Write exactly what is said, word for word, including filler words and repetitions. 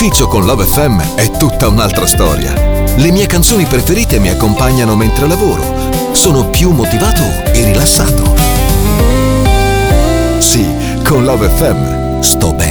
l'ufficio con Love F M è tutta un'altra storia. Le mie canzoni preferite mi accompagnano mentre lavoro. Sono più motivato e rilassato. Sì, con Love F M sto bene.